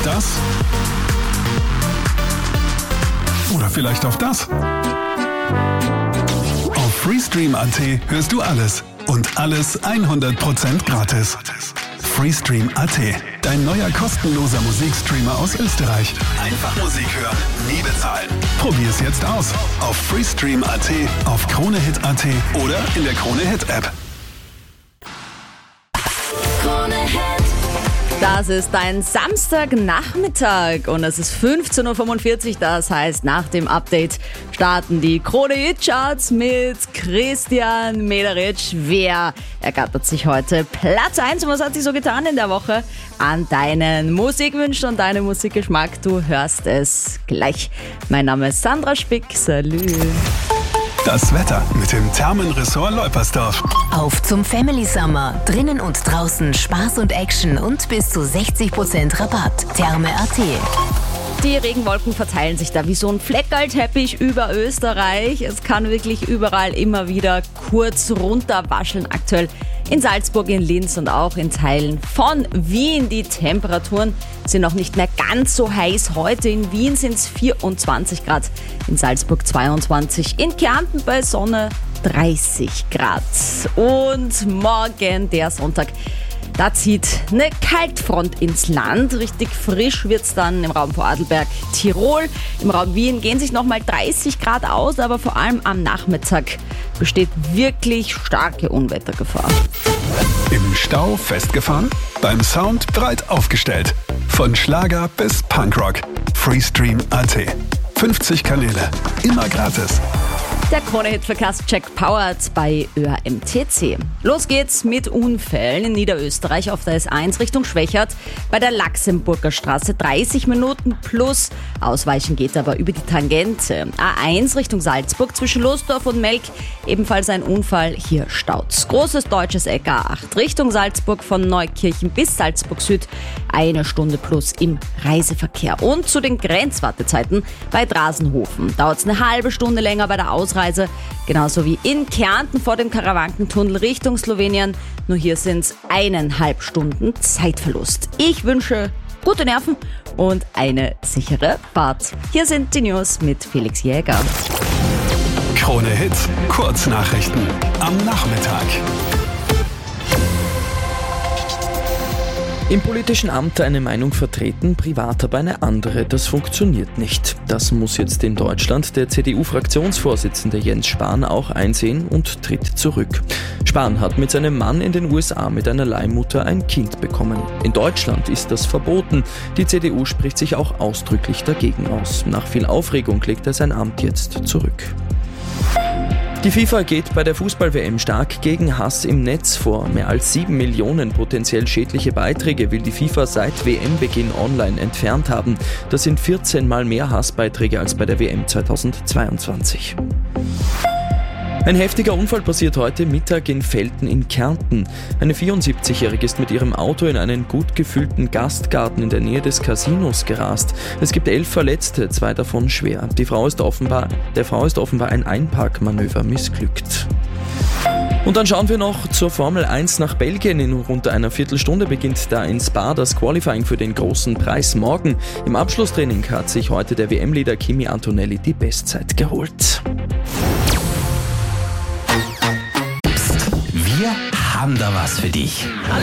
das? Oder vielleicht auf das? Auf Freestream.at hörst du alles. Und alles 100% gratis. Freestream.at, dein neuer kostenloser Musikstreamer aus Österreich. Einfach Musik hören, nie bezahlen. Probier's jetzt aus. Auf Freestream.at, auf KroneHit.at oder in der KroneHit-App. Das ist dein Samstagnachmittag und es ist 15.45 Uhr, das heißt, nach dem Update starten die KroneHit-Charts mit Christian Mederitsch. Wer ergattert sich heute Platz 1 und was hat sich so getan in der Woche an deinen Musikwünschen und deinem Musikgeschmack? Du hörst es gleich. Mein Name ist Sandra Spick, salü. Das Wetter mit dem Thermenressort Leupersdorf. Auf zum Family Summer. Drinnen und draußen Spaß und Action und bis zu 60% Rabatt. Therme.at. Die Regenwolken verteilen sich da wie so ein Fleckerlteppich über Österreich. Es kann wirklich überall immer wieder kurz runterwascheln. Aktuell in Salzburg, in Linz und auch in Teilen von Wien. Die Temperaturen sind noch nicht mehr ganz so heiß. Heute in Wien sind es 24 Grad, in Salzburg 22, in Kärnten bei Sonne 30 Grad. Und morgen, der Sonntag, da zieht eine Kaltfront ins Land. Richtig frisch wird's dann im Raum Vorarlberg, Tirol. Im Raum Wien gehen sich nochmal 30 Grad aus, aber vor allem am Nachmittag besteht wirklich starke Unwettergefahr. Im Stau festgefahren? Beim Sound breit aufgestellt. Von Schlager bis Punkrock. Freestream.at. 50 Kanäle. Immer gratis. Der KroneHit-Verkehrscheck powered bei ÖMTC. Los geht's mit Unfällen in Niederösterreich auf der S1 Richtung Schwächert. Bei der Laxemburger Straße 30 Minuten plus. Ausweichen geht aber über die Tangente. A1 Richtung Salzburg zwischen Losdorf und Melk. Ebenfalls ein Unfall. Hier staut's. Großes deutsches Eck A8 Richtung Salzburg von Neukirchen bis Salzburg Süd. 1 Stunde plus im Reiseverkehr. Und zu den Grenzwartezeiten bei Drasenhofen. Dauert's eine halbe Stunde länger bei der Ausreise. Genauso wie in Kärnten vor dem Karawankentunnel Richtung Slowenien. Nur hier sind es 1,5 Stunden Zeitverlust. Ich wünsche gute Nerven und eine sichere Fahrt. Hier sind die News mit Felix Jäger. KroneHit, Kurznachrichten am Nachmittag. Im politischen Amt eine Meinung vertreten, privat aber eine andere. Das funktioniert nicht. Das muss jetzt in Deutschland der CDU-Fraktionsvorsitzende Jens Spahn auch einsehen und tritt zurück. Spahn hat mit seinem Mann in den USA mit einer Leihmutter ein Kind bekommen. In Deutschland ist das verboten. Die CDU spricht sich auch ausdrücklich dagegen aus. Nach viel Aufregung legt er sein Amt jetzt zurück. Die FIFA geht bei der Fußball-WM stark gegen Hass im Netz vor. Mehr als 7 Millionen potenziell schädliche Beiträge will die FIFA seit WM-Beginn online entfernt haben. Das sind 14 Mal mehr Hassbeiträge als bei der WM 2022. Ein heftiger Unfall passiert heute Mittag in Velten in Kärnten. Eine 74-Jährige ist mit ihrem Auto in einen gut gefüllten Gastgarten in der Nähe des Casinos gerast. Es gibt 11 Verletzte, 2 davon schwer. Der Frau ist offenbar ein Einparkmanöver missglückt. Und dann schauen wir noch zur Formel 1 nach Belgien. In rund einer Viertelstunde beginnt da in Spa das Qualifying für den großen Preis morgen. Im Abschlusstraining hat sich heute der WM-Leader Kimi Antonelli die Bestzeit geholt. Wir haben da was für dich.